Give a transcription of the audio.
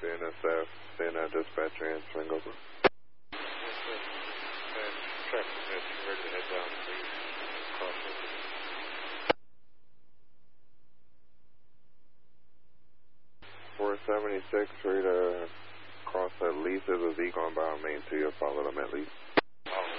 CNSF, CNF dispatch, and swing over. Traffic dispatch, ready to head down, please. Caution. 476, ready to cross at least as a Z going by on main 2, you'll follow them at least.